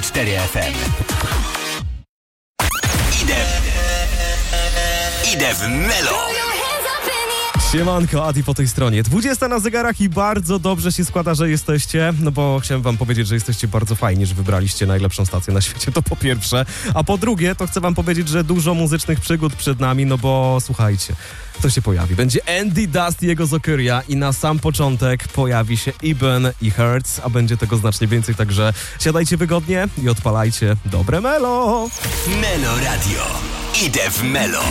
94 FM. Idę w Melo. Siemanko, Adi po tej stronie. 20 na zegarach i bardzo dobrze się składa, że jesteście, no bo chciałem wam powiedzieć, że jesteście bardzo fajni, że wybraliście najlepszą stację na świecie, to po pierwsze. A po drugie, to chcę wam powiedzieć, że dużo muzycznych przygód przed nami, no bo słuchajcie, kto się pojawi? Będzie Andy Dust i jego Zokyria i na sam początek pojawi się Eben i Hertz, a będzie tego znacznie więcej, także siadajcie wygodnie i odpalajcie dobre Melo. Melo Radio. Idę w Melo.